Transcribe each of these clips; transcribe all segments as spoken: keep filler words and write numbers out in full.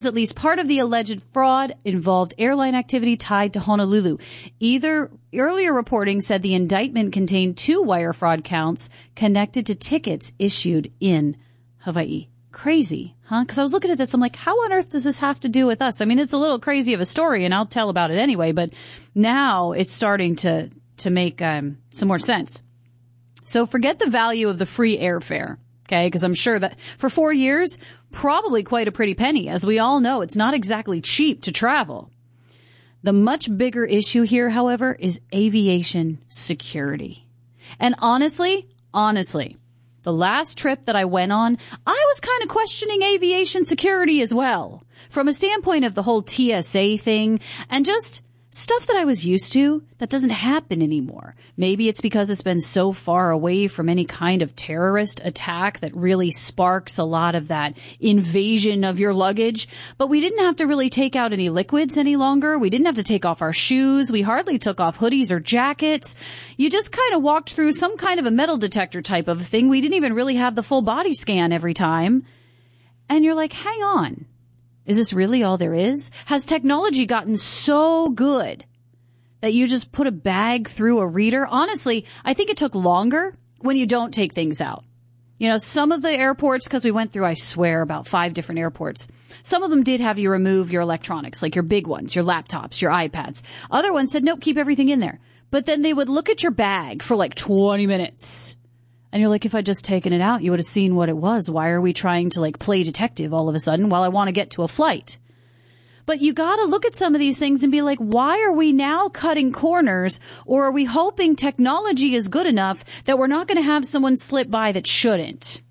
At least part of the alleged fraud involved airline activity tied to Honolulu. Either earlier reporting said the indictment contained two wire fraud counts connected to tickets issued in Hawaii. Crazy, huh? Because I was looking at this, I'm like, how on earth does this have to do with us? I mean, it's a little crazy of a story, and I'll tell about it anyway, but now it's starting to, to make um, some more sense. So forget the value of the free airfare. Okay, because I'm sure that for four years, probably quite a pretty penny. As we all know, it's not exactly cheap to travel. The much bigger issue here, however, is aviation security. And honestly, honestly, the last trip that I went on, I was kind of questioning aviation security as well. From a standpoint of the whole T S A thing and just stuff that I was used to that doesn't happen anymore. Maybe it's because it's been so far away from any kind of terrorist attack that really sparks a lot of that invasion of your luggage. But we didn't have to really take out any liquids any longer. We didn't have to take off our shoes. We hardly took off hoodies or jackets. You just kind of walked through some kind of a metal detector type of thing. We didn't even really have the full body scan every time. And you're like, hang on. Is this really all there is? Has technology gotten so good that you just put a bag through a reader? Honestly, I think it took longer when you don't take things out. You know, some of the airports, because we went through, I swear, about five different airports. Some of them did have you remove your electronics, like your big ones, your laptops, your iPads. Other ones said, nope, keep everything in there. But then they would look at your bag for like twenty minutes. And you're like, if I'd just taken it out, you would have seen what it was. Why are we trying to like play detective all of a sudden while I want to get to a flight? But you got to look at some of these things and be like, why are we now cutting corners? Or are we hoping technology is good enough that we're not going to have someone slip by that shouldn't?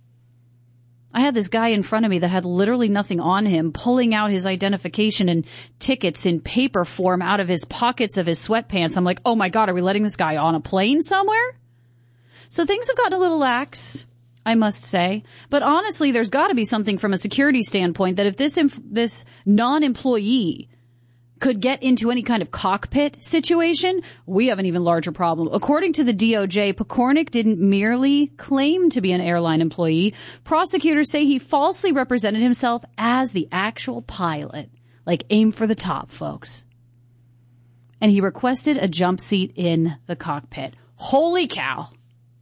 I had this guy in front of me that had literally nothing on him, pulling out his identification and tickets in paper form out of his pockets of his sweatpants. I'm like, oh my God, are we letting this guy on a plane somewhere? So things have gotten a little lax, I must say. But honestly, there's got to be something from a security standpoint that if this inf- this non-employee could get into any kind of cockpit situation, we have an even larger problem. According to the D O J, Pokornik didn't merely claim to be an airline employee. Prosecutors say he falsely represented himself as the actual pilot. Like, aim for the top, folks. And he requested a jump seat in the cockpit. Holy cow.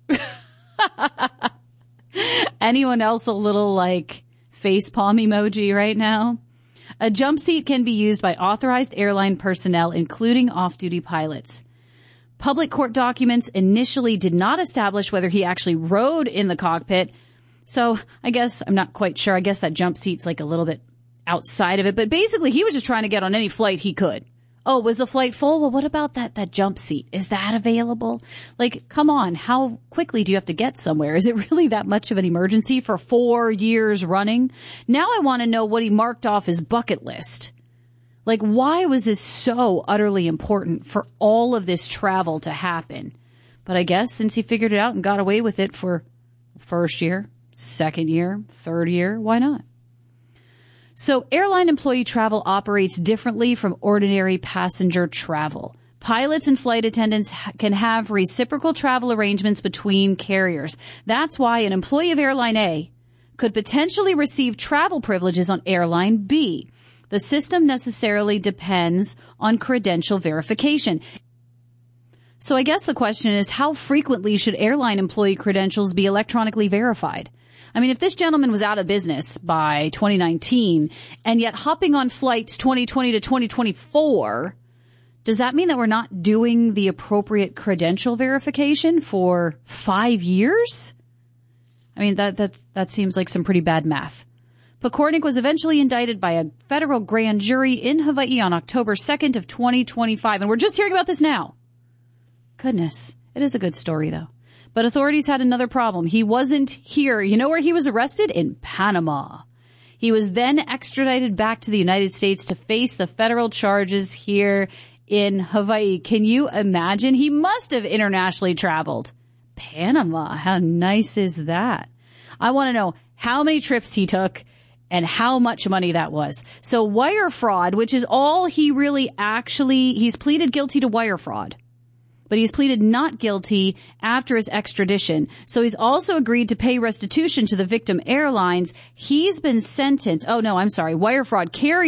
Anyone else a little like facepalm emoji right now? A jump seat can be used by authorized airline personnel, including off-duty pilots. Public court documents initially did not establish whether he actually rode in the cockpit. So I guess I'm not quite sure. I guess that jump seat's like a little bit outside of it. But basically, he was just trying to get on any flight he could. Oh, was the flight full? Well, what about that, that jump seat? Is that available? Like, come on. How quickly do you have to get somewhere? Is it really that much of an emergency for four years running? Now I want to know what he marked off his bucket list. Like, why was this so utterly important for all of this travel to happen? But I guess since he figured it out and got away with it for first year, second year, third year, why not? So airline employee travel operates differently from ordinary passenger travel. Pilots and flight attendants ha- can have reciprocal travel arrangements between carriers. That's why an employee of Airline A could potentially receive travel privileges on Airline B. The system necessarily depends on credential verification. So I guess the question is, how frequently should airline employee credentials be electronically verified? I mean, if this gentleman was out of business by twenty nineteen and yet hopping on flights twenty twenty to twenty twenty-four, does that mean that we're not doing the appropriate credential verification for five years? I mean, that that that seems like some pretty bad math. Pokornik was eventually indicted by a federal grand jury in Hawaii on October second of twenty twenty-five. And we're just hearing about this now. Goodness. It is a good story, though. But authorities had another problem. He wasn't here. You know where he was arrested? In Panama. He was then extradited back to the United States to face the federal charges here in Hawaii. Can you imagine? He must have internationally traveled. Panama. How nice is that? I want to know how many trips he took and how much money that was. So wire fraud, which is all he really actually, he's pleaded guilty to wire fraud. but he's pleaded not guilty after his extradition. So he's also agreed to pay restitution to the victim airlines. He's been sentenced. Oh, no, I'm sorry. Wire fraud carried